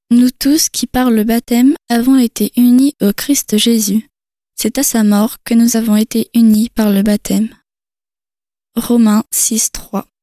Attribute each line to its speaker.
Speaker 1: Nous tous qui par le baptême avons été unis au Christ Jésus. C'est à sa mort que nous avons été unis par le baptême. Romains 6, 3.